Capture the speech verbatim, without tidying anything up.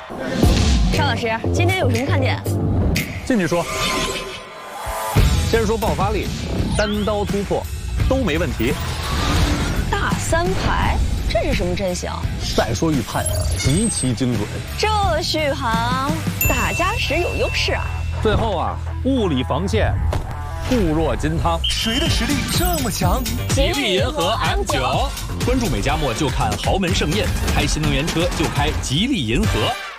邵老师，今天有什么看点？ 进去说。先说爆发力，单刀突破都没问题。 大三排，这是什么阵型？ 再说预判极其精准。 这续航，打加时有优势啊。 最后啊，物理防线，固若金汤。 谁的实力这么强？ 吉利银河 M 九， 关注美嘉墨就看豪门盛宴，开新能源车就开吉利银河。